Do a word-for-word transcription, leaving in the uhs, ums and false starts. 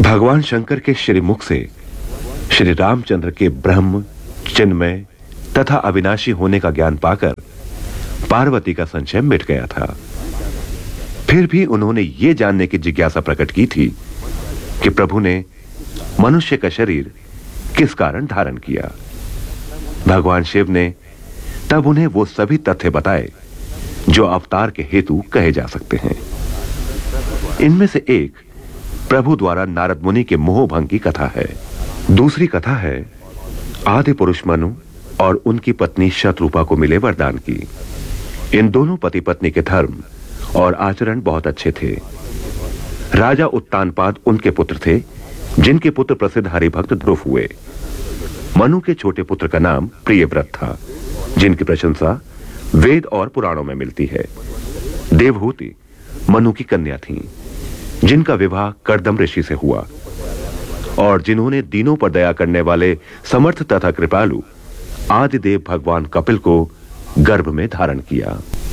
भगवान शंकर के श्रीमुख से श्री रामचंद्र के ब्रह्म, चिन्मय तथा अविनाशी होने का ज्ञान पाकर पार्वती का संशय मिट गया था। फिर भी उन्होंने यह जानने की जिज्ञासा प्रकट की थी कि प्रभु ने मनुष्य का शरीर किस कारण धारण किया। भगवान शिव ने तब उन्हें वो सभी तथ्य बताए जो अवतार के हेतु कहे जा सकते हैं। इनमें से एक प्रभु द्वारा नारद मुनि के मोहभंग की कथा है। दूसरी कथा है आदि पुरुष मनु और उनकी पत्नी शतरूपा को मिले वरदान की। इन दोनों पति पत्नी के धर्म और आचरण बहुत अच्छे थे। राजा उत्तानपाद उनके पुत्र थे, जिनके पुत्र प्रसिद्ध हरिभक्त ध्रुव हुए। मनु के छोटे पुत्र का नाम प्रियव्रत था, जिनकी प्रशंसा वेद और पुराणों में मिलती है। देवहूति मनु की कन्या थीं, जिनका विवाह कर्दम ऋषि से हुआ और जिन्होंने दीनों पर दया करने वाले समर्थ तथा कृपालु आदिदेव भगवान कपिल को गर्भ में धारण किया।